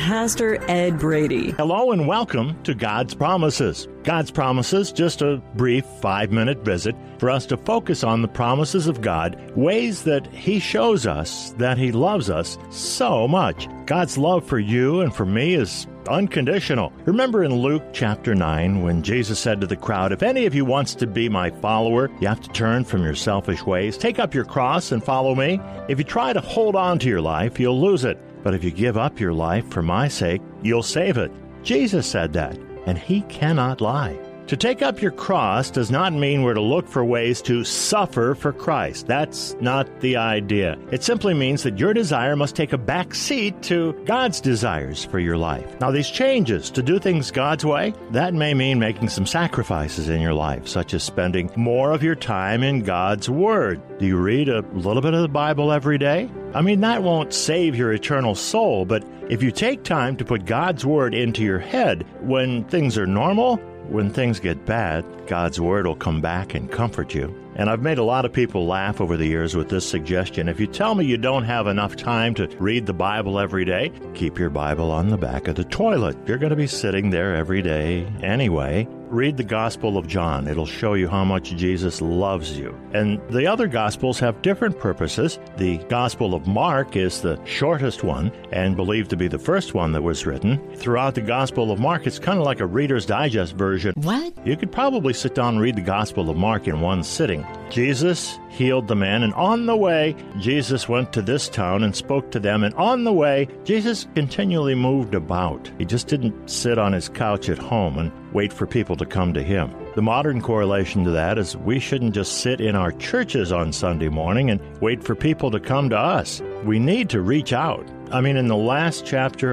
Pastor Ed Brady. Hello and welcome to God's Promises. God's Promises, just a brief 5-minute visit for us to focus on the promises of God, ways that He shows us that He loves us so much. God's love for you and for me is unconditional. Remember in Luke chapter 9 when Jesus said to the crowd, "If any of you wants to be my follower, you have to turn from your selfish ways, take up your cross and follow me. If you try to hold on to your life, you'll lose it. But if you give up your life for my sake, you'll save it." Jesus said that, and He cannot lie. To take up your cross does not mean we're to look for ways to suffer for Christ. That's not the idea. It simply means that your desire must take a back seat to God's desires for your life. Now, these changes to do things God's way, that may mean making some sacrifices in your life, such as spending more of your time in God's Word. Do you read a little bit of the Bible every day? I mean, that won't save your eternal soul, but if you take time to put God's Word into your head when things are normal, when things get bad, God's Word will come back and comfort you. And I've made a lot of people laugh over the years with this suggestion. If you tell me you don't have enough time to read the Bible every day, keep your Bible on the back of the toilet. You're going to be sitting there every day anyway. Read the Gospel of John. It'll show you how much Jesus loves you. And the other Gospels have different purposes. The Gospel of Mark is the shortest one and believed to be the first one that was written. Throughout the Gospel of Mark, it's kind of like a Reader's Digest version. What? You could probably sit down and read the Gospel of Mark in one sitting. Jesus healed the man, and on the way, Jesus went to this town and spoke to them, and on the way, Jesus continually moved about. He just didn't sit on his couch at home and wait for people to come to him. The modern correlation to that is we shouldn't just sit in our churches on Sunday morning and wait for people to come to us. We need to reach out. I mean, in the last chapter